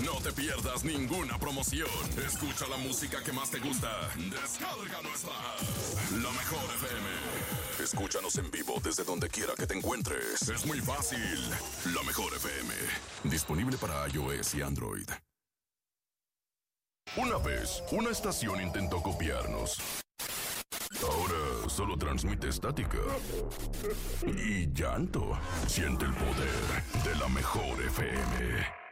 No te pierdas ninguna promoción. Escucha la música que más te gusta. Descarga nuestra app. La Mejor FM. Escúchanos en vivo desde donde quiera que te encuentres. Es muy fácil. La Mejor FM. Disponible para iOS y Android. Una vez, una estación intentó copiarnos. Ahora solo transmite estática y llanto. Siente el poder de la Mejor FM.